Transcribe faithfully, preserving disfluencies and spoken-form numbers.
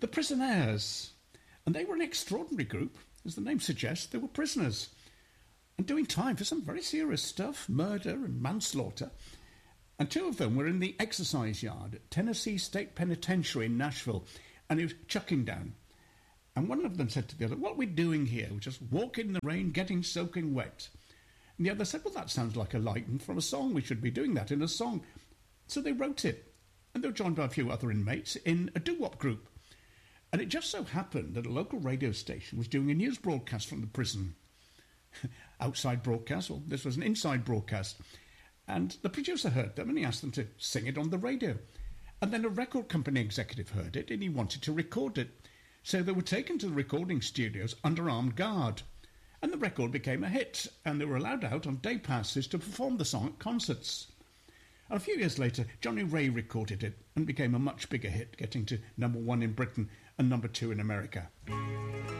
The Prisoners. And they were an extraordinary group. As the name suggests, they were prisoners. And doing time for some very serious stuff, murder and manslaughter. And two of them were in the exercise yard at Tennessee State Penitentiary in Nashville. And he was chucking down. And one of them said to the other, "What are we doing here? We're just walking in the rain, getting soaking wet." And the other said, "Well, that sounds like a line from a song. We should be doing that in a song." So they wrote it. And they were joined by a few other inmates in a doo-wop group. And it just so happened that a local radio station was doing a news broadcast from the prison. Outside broadcast, well, this was an inside broadcast. And the producer heard them and he asked them to sing it on the radio. And then a record company executive heard it and he wanted to record it. So they were taken to the recording studios under armed guard. And the record became a hit, and they were allowed out on day passes to perform the song at concerts. And a few years later, Johnny Ray recorded it and became a much bigger hit, getting to number one in Britain and number two in America.